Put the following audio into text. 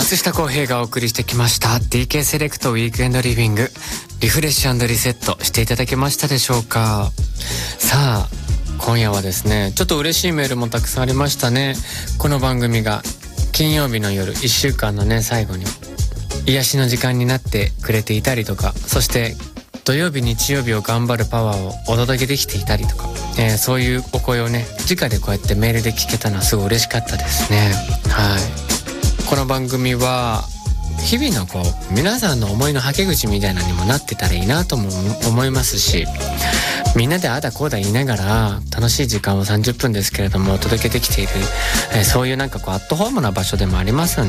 松下洸平がお送りしてきました DK セレクトウィークエンドリビング。リフレッシュ&リセットしていただけましたでしょうか。さあ今夜はですね、ちょっと嬉しいメールもたくさんありましたね。この番組が金曜日の夜1週間のね最後に癒しの時間になってくれていたりとか、そして土曜日日曜日を頑張るパワーをお届けできていたりとか、そういうお声をね直でこうやってメールで聞けたのはすごい嬉しかったですね。はい、この番組は日々のこう皆さんの思いのはけ口みたいなのにもなってたらいいなとも思いますし、みんなであだこうだ言いながら楽しい時間を30分ですけれどもお届けできている、そういうなんかこうアットホームな場所でもありますん